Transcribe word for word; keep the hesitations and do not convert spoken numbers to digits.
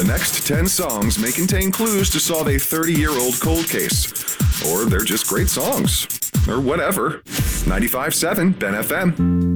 The next ten songs may contain clues to solve a thirty-year-old cold case. Or they're just great songs. Or whatever. ninety-five point seven Ben F M.